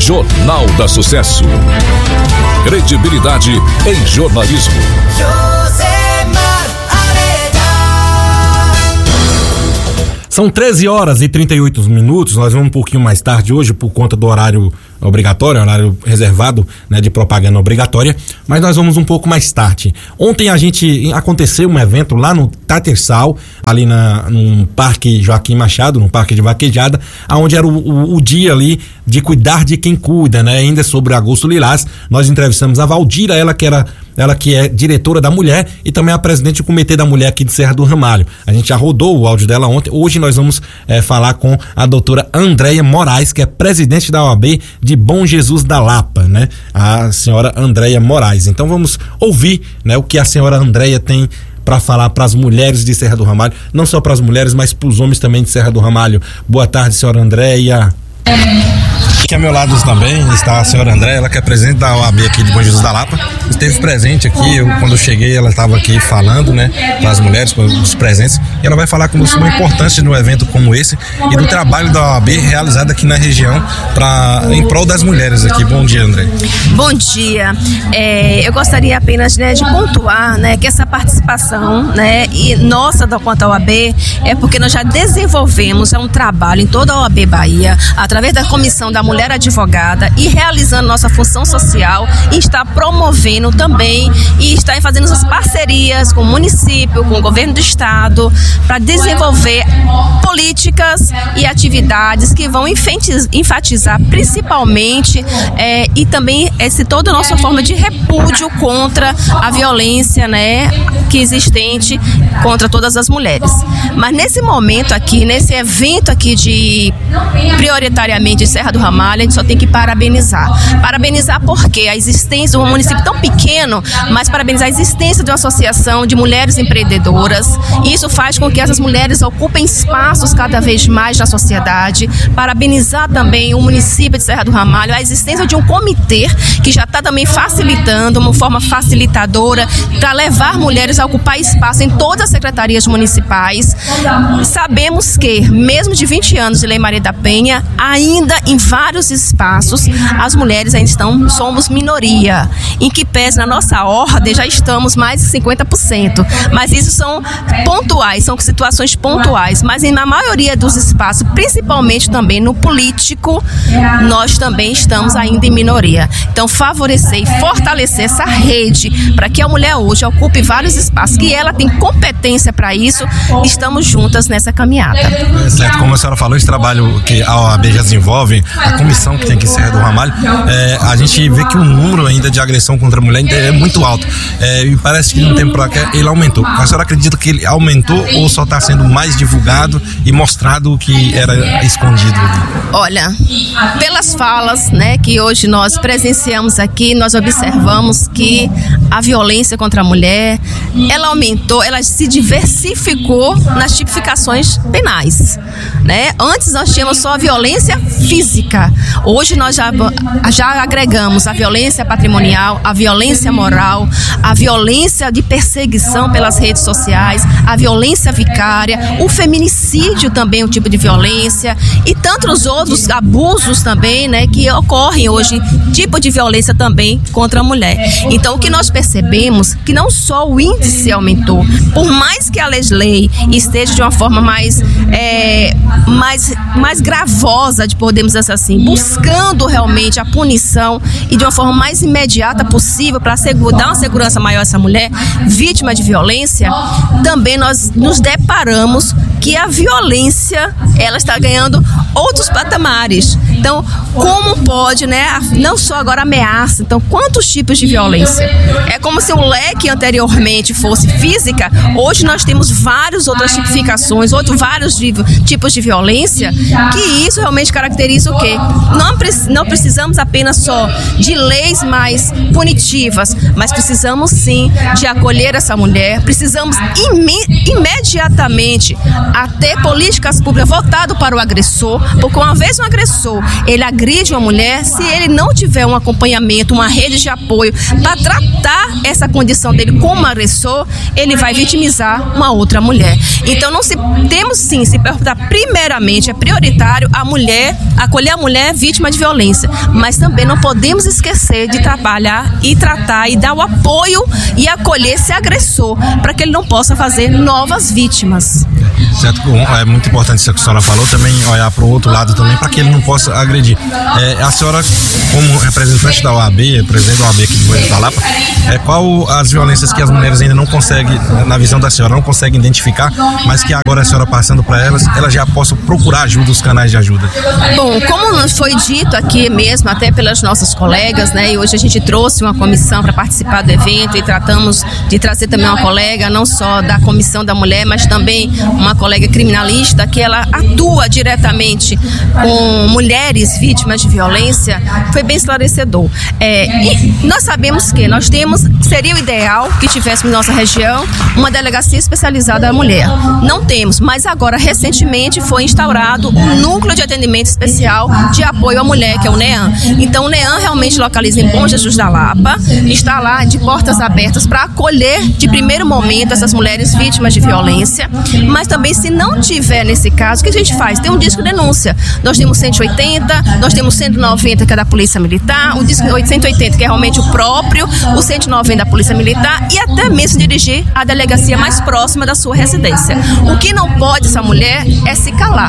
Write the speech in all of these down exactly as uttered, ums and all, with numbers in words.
Jornal da Sucesso. Credibilidade em jornalismo. São treze horas e trinta e oito minutos, nós vamos um pouquinho mais tarde hoje por conta do horário obrigatório, horário reservado, né, de propaganda obrigatória, mas nós vamos um pouco mais tarde. Ontem a gente, aconteceu um evento lá no Tatersal, ali na, no Parque Joaquim Machado, no Parque de Vaquejada, onde era o, o, o dia ali de cuidar de quem cuida, né, ainda sobre Agosto Lilás. Nós entrevistamos a Valdira, ela que era ela que é diretora da Mulher e também a presidente do Comitê da Mulher aqui de Serra do Ramalho. A gente já rodou o áudio dela ontem. Hoje nós vamos é, falar com a doutora Andréia Moraes, que é presidente da O A B de Bom Jesus da Lapa, né? A senhora Andréia Moraes. Então vamos ouvir, né, o que a senhora Andréia tem para falar para as mulheres de Serra do Ramalho, não só para as mulheres, mas para os homens também de Serra do Ramalho. Boa tarde, senhora Andréia. Aqui ao meu lado também está a senhora Andréia, ela que é presidente da O A B aqui de Bom Jesus da Lapa. Esteve presente aqui, eu, quando eu cheguei ela estava aqui falando, né, para as mulheres, para os presentes, e ela vai falar conosco uma importância de um evento como esse e do trabalho da O A B realizado aqui na região pra, em prol das mulheres aqui. Bom dia, Andréia. Bom dia. É, eu gostaria apenas, né, de pontuar, né, que essa participação, né, e nossa da quanto à O A B é porque nós já desenvolvemos um trabalho em toda a O A B Bahia, através da Comissão da Mulher Advogada e realizando nossa função social e está promovendo também e está fazendo essas parcerias com o município, com o governo do estado para desenvolver políticas e atividades que vão enfatizar principalmente é, e também esse, toda a nossa forma de repúdio contra a violência, né, que existente contra todas as mulheres. Mas nesse momento aqui, nesse evento aqui de prioritariamente de Serra do Ramalho, a gente só tem que parabenizar. Parabenizar porque a existência de um município tão pequeno, mas parabenizar a existência de uma associação de mulheres empreendedoras. E isso faz com que essas mulheres ocupem espaços cada vez mais na sociedade. Parabenizar também o município de Serra do Ramalho, a existência de um comitê que já está também facilitando, uma forma facilitadora, para levar mulheres a ocupar espaço em todas as secretarias municipais. Sabemos que, mesmo de vinte anos de Lei Maria da Penha, ainda em vários espaços, as mulheres ainda estão, somos minoria, em que pese na nossa ordem já estamos mais de cinquenta por cento, mas isso são pontuais, são situações pontuais, mas na maioria dos espaços, principalmente também no político, nós também estamos ainda em minoria. Então favorecer e fortalecer essa rede para que a mulher hoje ocupe vários espaços, que ela tem competência para isso, estamos juntas nessa caminhada. É certo, como a senhora falou, esse trabalho que a O A B já desenvolve, a comissão que tem aqui em Serra do Ramalho, é, a gente vê que o número ainda de agressão contra a mulher ainda é muito alto. É, e parece que de um tempo para cá ele aumentou. A senhora acredita que ele aumentou ou só está sendo mais divulgado e mostrado o que era escondido? Olha, pelas falas, né, que hoje nós presenciamos aqui, nós observamos que a violência contra a mulher, ela aumentou, ela se diversificou nas tipificações penais, né? Antes nós tínhamos só a violência física. Hoje nós já, já agregamos a violência patrimonial, a violência moral, a violência de perseguição pelas redes sociais, a violência vicária, o feminicídio também é um tipo de violência e tantos outros abusos também, né, que ocorrem hoje, tipo de violência também contra a mulher. Então o que nós percebemos que não só o índice aumentou, por mais que a lei esteja de uma forma mais, é, mais, mais gravosa, de podemos dizer assim, buscando realmente a punição e de uma forma mais imediata possível para dar uma segurança maior a essa mulher vítima de violência, também nós nos deparamos que a violência, ela está ganhando outros patamares. Então, como pode, né, não só agora ameaça, então quantos tipos de violência? É como se o leque anteriormente fosse física, hoje nós temos várias outras tipificações, outros, vários de, tipos de violência, que isso realmente caracteriza o quê? Não, não precisamos apenas só de leis mais punitivas, mas precisamos sim de acolher essa mulher, precisamos ime- imediatamente a ter políticas públicas voltadas para o agressor, porque uma vez um agressor, ele agride agride uma mulher, se ele não tiver um acompanhamento, uma rede de apoio para tratar essa condição dele como agressor, ele vai vitimizar uma outra mulher. Então não se temos sim se perguntar, primeiramente é prioritário a mulher, acolher a mulher vítima de violência, mas também não podemos esquecer de trabalhar e tratar e dar o apoio e acolher esse agressor para que ele não possa fazer novas vítimas. Certo, é muito importante isso que a senhora falou, também olhar para o outro lado também para que ele não possa agredir. É, a senhora, como representante da O A B, presidente da O A B aqui do Moinhos da Lapa, é, qual as violências que as mulheres ainda não conseguem, na visão da senhora, não conseguem identificar, mas que agora a senhora passando para elas, elas já possam procurar ajuda, os canais de ajuda? Bom, como foi dito aqui mesmo, até pelas nossas colegas, né, e hoje a gente trouxe uma comissão para participar do evento e tratamos de trazer também uma colega, não só da Comissão da Mulher, mas também uma colega criminalista, que ela atua diretamente com mulheres vítimas de violência, foi bem esclarecedor. É, e nós sabemos que nós temos, seria o ideal que tivéssemos em nossa região uma delegacia especializada à mulher. Não temos, mas agora recentemente foi instaurado um núcleo de atendimento especial de apoio à mulher, que é o NEAM. Então o NEAM realmente localiza em Bom Jesus da Lapa, está lá de portas abertas para acolher de primeiro momento essas mulheres vítimas de violência, mas também se não tiver nesse caso, o que a gente faz? Tem um disco denúncia. Nós temos cento e oitenta, nós temos cento e noventa que é da Polícia Militar, o disco cento e oitenta que é realmente o próprio, o cento e noventa da Polícia Militar e até mesmo dirigir a delegacia mais próxima da sua residência. O que não pode essa mulher é se calar.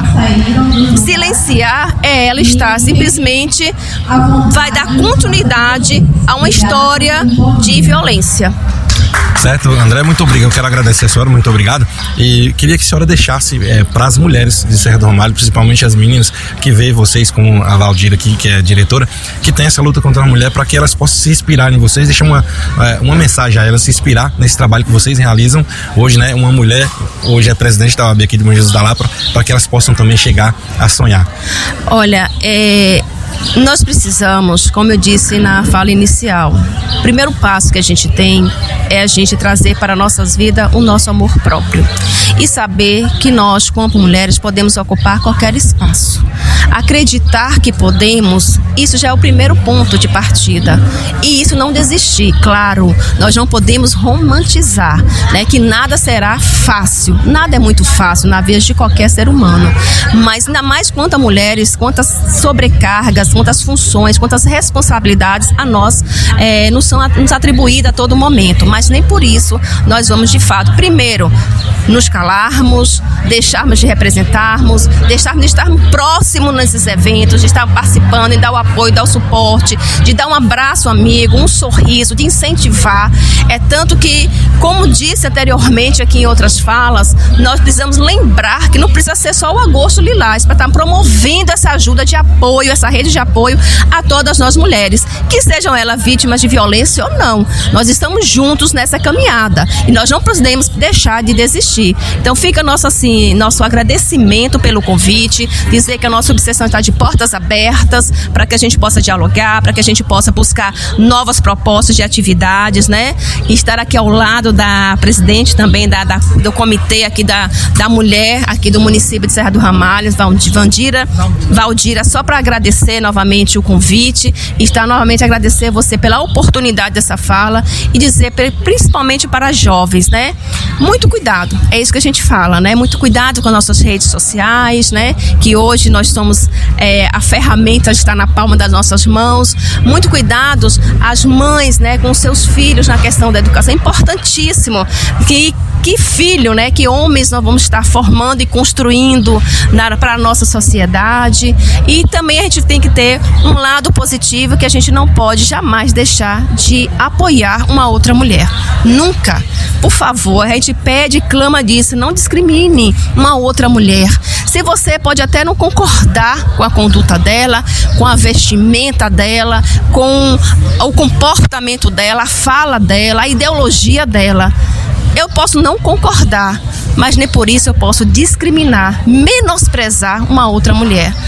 Silenciar é ela estar simplesmente vai dar continuidade a uma história de violência. Certo, André, muito obrigado. Eu quero agradecer a senhora, muito obrigado. E queria que a senhora deixasse é, para as mulheres de Serra do Ramalho, principalmente as meninas que veem vocês, como a Valdira aqui, que é diretora, que tem essa luta contra a mulher, para que elas possam se inspirar em vocês. Deixa uma, é, uma mensagem a elas se inspirar nesse trabalho que vocês realizam. Hoje, né, uma mulher, hoje é presidente da O A B aqui de Bom Jesus da Lapa, para que elas possam também chegar a sonhar. Olha, é... nós precisamos, como eu disse na fala inicial, o primeiro passo que a gente tem é a gente trazer para nossas vidas o nosso amor próprio e saber que nós, como mulheres, podemos ocupar qualquer espaço. Acreditar que podemos, isso já é o primeiro ponto de partida. E isso não desistir, claro, nós não podemos romantizar, né, que nada será fácil. Nada é muito fácil na vida de qualquer ser humano. Mas ainda mais quanto a mulheres, quantas sobrecargas, quantas funções, quantas responsabilidades a nós é, nos são nos atribuídas a todo momento. Mas nem por isso nós vamos, de fato, primeiro, nos calarmos, deixarmos de representarmos, deixarmos de estarmos próximos nesses eventos, de estar participando e dar o apoio, dar o suporte, de dar um abraço amigo, um sorriso, de incentivar. É tanto que, como disse anteriormente aqui em outras falas, nós precisamos lembrar que não precisa ser só o Agosto Lilás para estar promovendo essa ajuda de apoio, essa rede de apoio a todas nós mulheres, que sejam elas vítimas de violência ou não. Nós estamos juntos nessa caminhada e nós não podemos deixar de desistir. Então fica nosso, assim, nosso agradecimento pelo convite, dizer que a nossa obsessão está de portas abertas para que a gente possa dialogar, para que a gente possa buscar novas propostas de atividades, né? E estar aqui ao lado da presidente também da, da, do comitê aqui da, da mulher aqui do município de Serra do Ramalho, Valdira, Valdira, só para agradecer novamente o convite e estar novamente agradecer você pela oportunidade dessa fala e dizer principalmente para as jovens, né? Muito cuidado, é isso que a gente fala, né? Muito cuidado com as nossas redes sociais, né? Que hoje nós somos, é, a ferramenta está na palma das nossas mãos. Muito cuidado as mães, né? Com seus filhos na questão da educação, é importantíssimo que Que filho, né? Que homens nós vamos estar formando e construindo para a nossa sociedade. E também a gente tem que ter um lado positivo, que a gente não pode jamais deixar de apoiar uma outra mulher. Nunca. Por favor, a gente pede e clama disso. Não discrimine uma outra mulher. Se você pode até não concordar com a conduta dela, com a vestimenta dela, com o comportamento dela, a fala dela, a ideologia dela, eu posso não concordar, mas nem por isso eu posso discriminar, menosprezar uma outra mulher.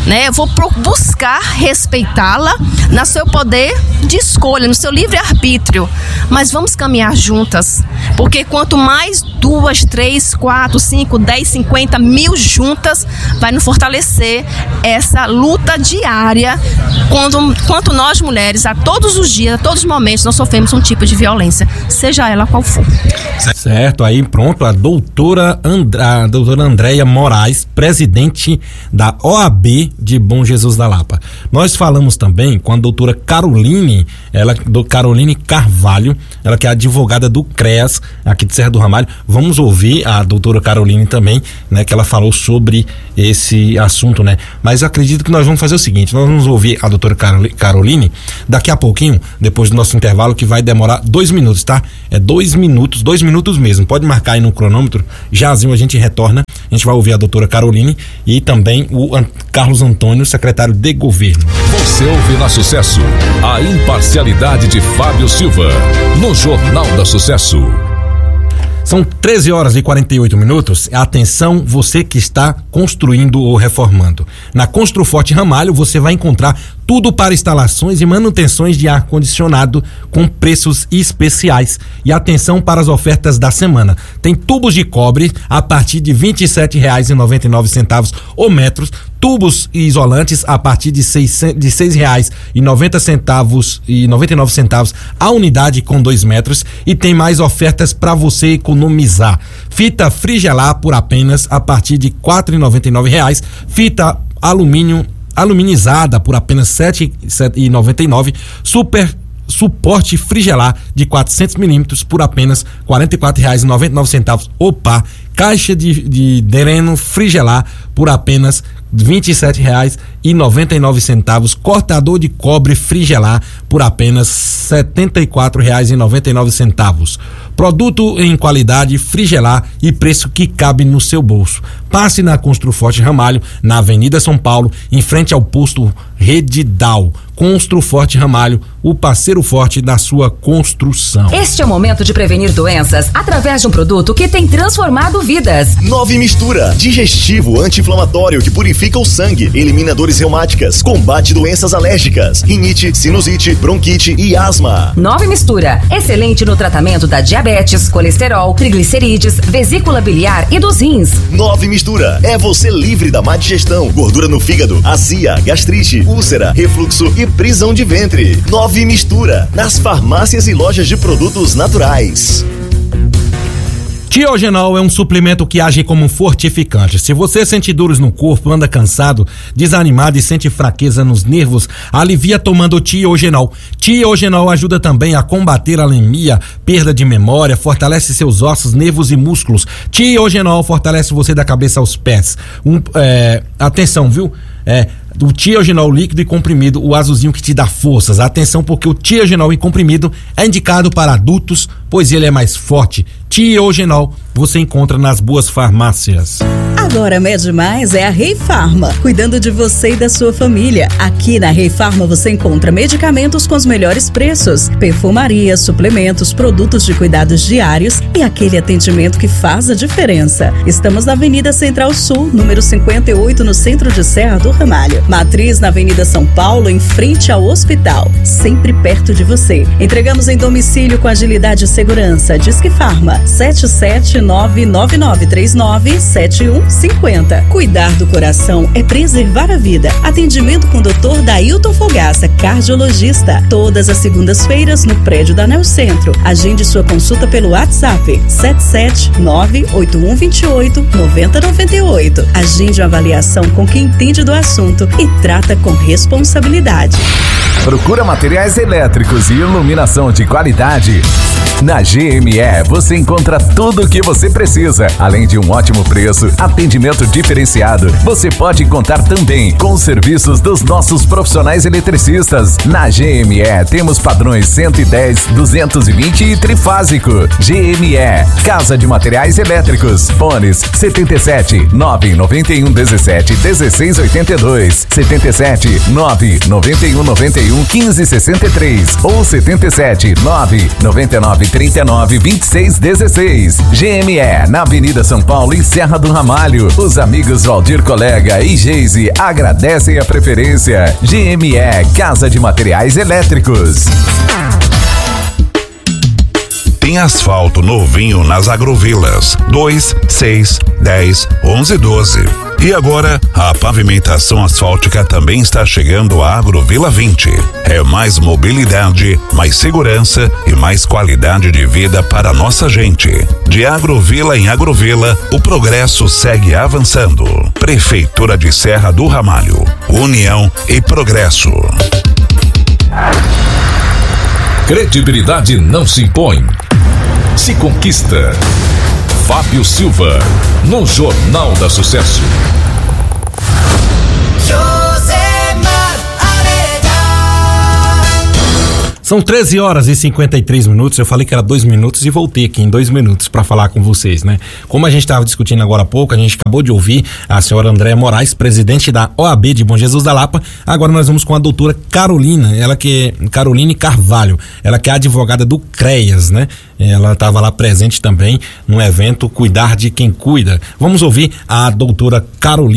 né? Eu vou buscar respeitá-la no seu poder de escolha, no seu livre-arbítrio. Mas vamos caminhar juntas, porque quanto mais duas, três, quatro, cinco, dez, cinquenta mil juntas, vai nos fortalecer essa luta diária, quando, quanto nós mulheres, a todos os dias, a todos os momentos, nós sofremos um tipo de violência, seja ela qual for. Certo, aí pronto, a doutora, And... a doutora Andréia Moraes, presidente da O A B de Bom Jesus da Lapa. Nós falamos também com a doutora Caroline, ela, do Caroline Carvalho, ela que é advogada do CREAS, aqui de Serra do Ramalho. Vamos ouvir a doutora Caroline também, né, que ela falou sobre esse assunto, né? Mas eu acredito que nós vamos fazer o seguinte, nós vamos ouvir a doutora Caroline daqui a pouquinho, depois do nosso intervalo, que vai demorar dois minutos, tá? É dois minutos, dois minutos mesmo. Pode marcar aí no cronômetro, jazinho a gente retorna, a gente vai ouvir a doutora Caroline e também o Carlos Antônio, secretário de governo. Você ouve na Sucesso a imparcialidade de Fábio Silva, no Jornal da Sucesso. São treze horas e quarenta e oito minutos. Atenção, você que está construindo ou reformando. Na Construforte Ramalho você vai encontrar tudo para instalações e manutenções de ar-condicionado com preços especiais. E atenção para as ofertas da semana. Tem tubos de cobre a partir de vinte e sete reais e noventa e nove centavos o metro. Tubos isolantes a partir de seis, de seis reais e noventa centavos e noventa e nove centavos a unidade com dois metros. E tem mais ofertas para você economizar. Fita Frigelar por apenas a partir de quatro reais e noventa e nove centavos. Fita alumínio aluminizada por apenas sete reais e noventa e nove centavos. Super suporte Frigelar de quatrocentos milímetros por apenas quarenta e quatro reais e noventa e nove centavos o par. Caixa de, de dreno Frigelar por apenas vinte e sete reais e noventa e nove centavos. Cortador de cobre Frigelar por apenas setenta e quatro reais e noventa e nove centavos. Produto em qualidade Frigelar e preço que cabe no seu bolso. Passe na Construforte Ramalho, na Avenida São Paulo, em frente ao posto Redidal. Construforte Ramalho, o parceiro forte da sua construção. Este é o momento de prevenir doenças através de um produto que tem transformado vidas. Nove Mistura, digestivo anti-inflamatório que purifica o sangue, elimina dores reumáticas, combate doenças alérgicas, rinite, sinusite, bronquite e asma. Nove Mistura, excelente no tratamento da diabetes, colesterol, triglicerídeos, vesícula biliar e dos rins. Nove Mistura, é você livre da má digestão, gordura no fígado, azia, gastrite, úlcera, refluxo e prisão de ventre. Nove Mistura, nas farmácias e lojas de produtos naturais. Tiogenol é um suplemento que age como um fortificante. Se você sente dores no corpo, anda cansado, desanimado e sente fraqueza nos nervos, alivia tomando Tiogenol. Tiogenol ajuda também a combater a anemia, perda de memória, fortalece seus ossos, nervos e músculos. Tiogenol fortalece você da cabeça aos pés. Um, é, atenção, viu? É, o Tiogenol líquido e comprimido, o azulzinho que te dá forças. Atenção, porque o Tiogenol em comprimido é indicado para adultos, pois ele é mais forte. Tiogenol você encontra nas boas farmácias. Agora Mede Mais é a Rei Farma, cuidando de você e da sua família. Aqui na Rei Farma você encontra medicamentos com os melhores preços, perfumaria, suplementos, produtos de cuidados diários e aquele atendimento que faz a diferença. Estamos na Avenida Central Sul, número cinquenta e oito, no centro de Serra do Ramalho. Matriz na Avenida São Paulo, em frente ao hospital, sempre perto de você. Entregamos em domicílio com agilidade e segurança. Disque Farma sete sete nove nove nove três nove sete um cinco zero. Cuidar do coração é preservar a vida. Atendimento com o doutor Dailton Fogaça, cardiologista. Todas as segundas-feiras no prédio da Neo Centro. Agende sua consulta pelo WhatsApp sete sete nove oito um dois oito nove zero nove oito. Agende uma avaliação com quem entende do assunto e trata com responsabilidade. Procura materiais elétricos e iluminação de qualidade? Na G M E você encontra tudo o que você precisa, além de um ótimo preço, atendimento diferenciado. Você pode contar também com os serviços dos nossos profissionais eletricistas. Na G M E temos padrões cento e dez, duzentos e vinte e trifásico. G M E, Casa de Materiais Elétricos. Fones setenta e sete, nove nove um, dezessete, dezesseis oitenta e dois, setenta e sete, nove nove um, noventa e e um, quinze sessenta e três ou setenta e sete, nove noventa e nove, trinta e nove, vinte e seis, dezesseis. G M E, na Avenida São Paulo, em Serra do Ramalho. Os amigos Valdir Colega e Geise agradecem a preferência. G M E, Casa de Materiais Elétricos. Tem asfalto novinho nas Agrovilas. dois, seis, dez, onze, doze. E agora, a pavimentação asfáltica também está chegando à Agrovila vinte. É mais mobilidade, mais segurança e mais qualidade de vida para a nossa gente. De Agrovila em Agrovila, o progresso segue avançando. Prefeitura de Serra do Ramalho. União e progresso. Credibilidade não se impõe, se conquista. Fábio Silva, no Jornal da Sucesso. São treze horas e cinquenta e três minutos. Eu falei que era dois minutos e voltei aqui em dois minutos para falar com vocês, né? Como a gente estava discutindo agora há pouco, a gente acabou de ouvir a senhora Andréa Moraes, presidente da O A B de Bom Jesus da Lapa. Agora nós vamos com a doutora Carolina, ela que é Caroline Carvalho, ela que é advogada do CREAS, né? Ela estava lá presente também no evento Cuidar de Quem Cuida. Vamos ouvir a doutora Carolina